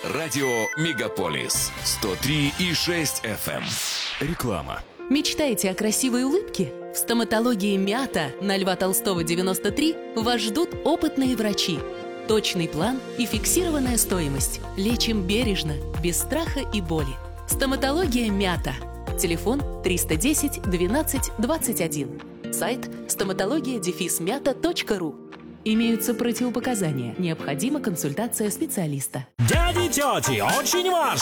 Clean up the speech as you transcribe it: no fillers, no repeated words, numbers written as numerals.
Радио Мегаполис 103,6 FM. Реклама. Мечтаете о красивой улыбке? В стоматологии «Мята» на Льва Толстого, 93 вас ждут опытные врачи. Точный план и фиксированная стоимость. Лечим бережно, без страха и боли. Стоматология «Мята». Телефон 310 12 21. Сайт стоматология-мята.ру. Имеются противопоказания. Необходима консультация специалиста. Дяди, тети, очень важно!